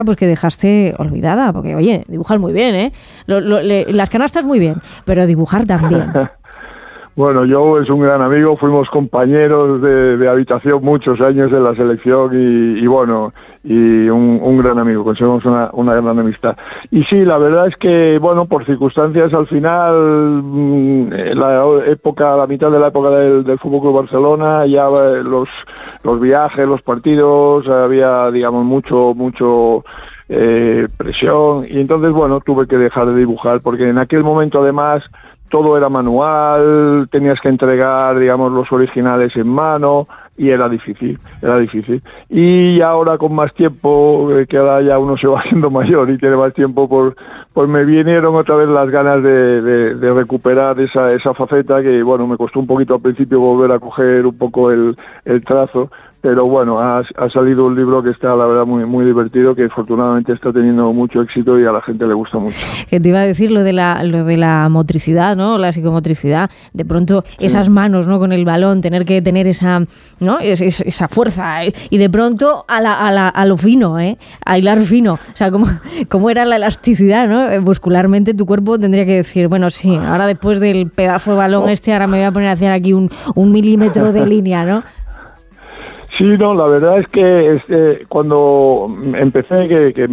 pues que dejaste olvidada, porque oye, dibujar muy bien, ¿eh? Las canastas muy bien, pero dibujar también. Bueno, Joe es un gran amigo, fuimos compañeros de habitación muchos años en la selección y bueno, y un gran amigo, conseguimos una gran amistad. Y sí, la verdad es que, bueno, por circunstancias al final, la mitad de la época del Fútbol Club Barcelona, ya los viajes, los partidos, había, digamos, mucho presión, y entonces, bueno, tuve que dejar de dibujar, porque en aquel momento además todo era manual, tenías que entregar, digamos, los originales en mano y era difícil. Y ahora con más tiempo, que ahora ya uno se va haciendo mayor y tiene más tiempo, pues me vinieron otra vez las ganas de recuperar esa faceta que, bueno, me costó un poquito al principio volver a coger un poco el trazo. Pero bueno, ha salido un libro que está, la verdad, muy, muy divertido, que afortunadamente está teniendo mucho éxito y a la gente le gusta mucho. Que te iba a decir lo de la motricidad, ¿no? La psicomotricidad. De pronto, esas manos, ¿no? Con el balón, tener que tener esa, ¿no? Esa fuerza. Y de pronto a lo fino, ¿eh? A hilar fino. O sea, como era la elasticidad, ¿no? Muscularmente tu cuerpo tendría que decir, bueno, sí, ahora después del pedazo de balón ahora me voy a poner a hacer aquí un milímetro de línea, ¿no? Sí, no, la verdad es que cuando empecé, que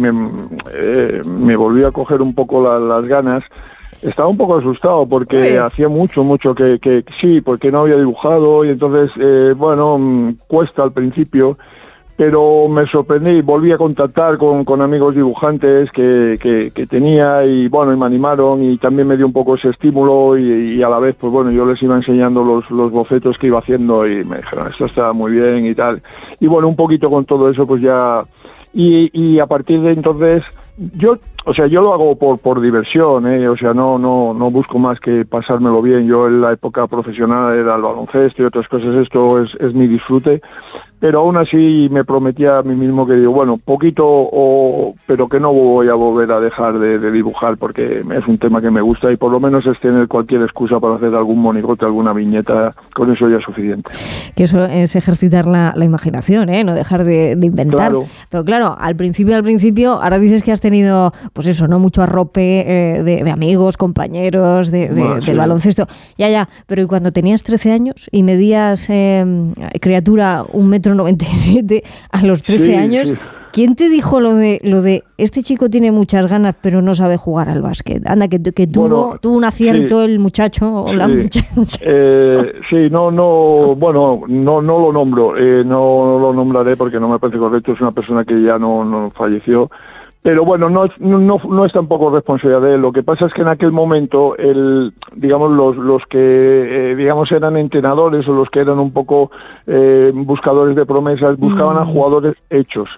me volví a coger un poco las ganas, estaba un poco asustado porque hacía mucho que sí, porque no había dibujado y entonces, bueno, cuesta al principio, pero me sorprendí y volví a contactar con amigos dibujantes que tenía y bueno, y me animaron y también me dio un poco ese estímulo y a la vez, pues bueno, yo les iba enseñando los bocetos que iba haciendo y me dijeron, esto está muy bien y tal. Y bueno, un poquito con todo eso, pues ya... Y a partir de entonces... Yo lo hago por diversión, o sea, no busco más que pasármelo bien. Yo en la época profesional era el baloncesto y otras cosas, esto es mi disfrute, pero aún así me prometía a mí mismo que digo, bueno, poquito, pero que no voy a volver a dejar de dibujar porque es un tema que me gusta y por lo menos es tener cualquier excusa para hacer algún monigote, alguna viñeta, con eso ya es suficiente. Que eso es ejercitar la imaginación, no dejar de inventar. Claro. Pero claro, al principio, ahora dices que has tenido, pues eso, no mucho arrope de amigos, compañeros, del baloncesto. Ya, pero ¿y cuando tenías 13 años y medías, criatura, 1,97 m a los 13 años, sí. ¿Quién te dijo lo de este chico tiene muchas ganas pero no sabe jugar al básquet? Anda, que tuvo un acierto, sí, el muchacho o la muchacha. Sí, no lo nombro, no lo nombraré porque no me parece correcto, es una persona que ya no falleció. Pero bueno, no es tampoco responsabilidad de él. Lo que pasa es que en aquel momento, los que digamos eran entrenadores o los que eran un poco buscadores de promesas, buscaban a jugadores hechos.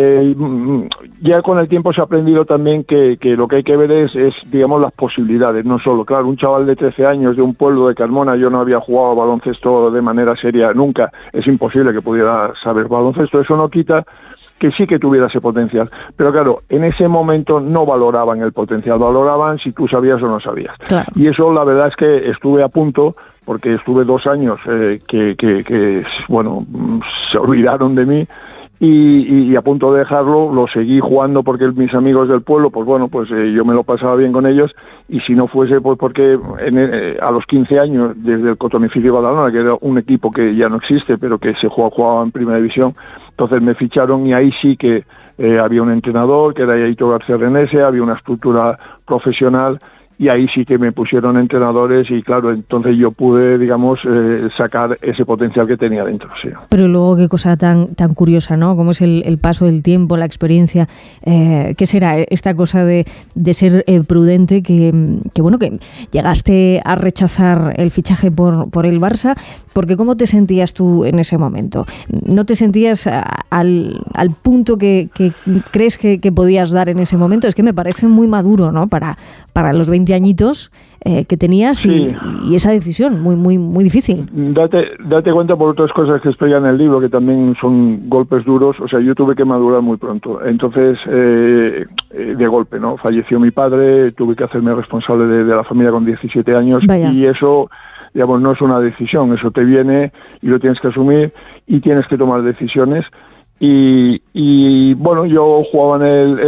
Ya con el tiempo se ha aprendido también que lo que hay que ver es digamos las posibilidades, no solo, claro, un chaval de 13 años de un pueblo de Carmona, yo no había jugado baloncesto de manera seria nunca, es imposible que pudiera saber baloncesto, eso no quita que sí que tuviera ese potencial, pero claro, en ese momento no valoraban el potencial, valoraban si tú sabías o no sabías. Claro. Y eso la verdad es que estuve a punto, porque estuve 2 años que se olvidaron de mí, y a punto de dejarlo, lo seguí jugando porque mis amigos del pueblo, yo me lo pasaba bien con ellos, y si no fuese pues porque a los 15 años, desde el Cotonificio Badalona, que era un equipo que ya no existe, pero que se jugaba en Primera División, entonces me ficharon y ahí sí que había un entrenador, que era Yaito García Renese, había una estructura profesional, y ahí sí que me pusieron entrenadores y claro, entonces yo pude, digamos, sacar ese potencial que tenía dentro. Sí. Pero luego qué cosa tan curiosa, ¿no? Cómo es el paso del tiempo, la experiencia. ¿Qué será esta cosa de ser prudente que llegaste a rechazar el fichaje por el Barça? Porque ¿cómo te sentías tú en ese momento? ¿No te sentías al punto que crees que podías dar en ese momento? Es que me parece muy maduro, ¿no? Para los 20 añitos que tenías, sí. y esa decisión muy muy muy difícil. Date cuenta por otras cosas que explican en el libro, que también son golpes duros. O sea, yo tuve que madurar muy pronto. Entonces, de golpe, ¿no? Falleció mi padre, tuve que hacerme responsable de la familia con 17 años. Vaya. Y eso, digamos, no es una decisión, eso te viene y lo tienes que asumir y tienes que tomar decisiones. y bueno, yo jugaba en el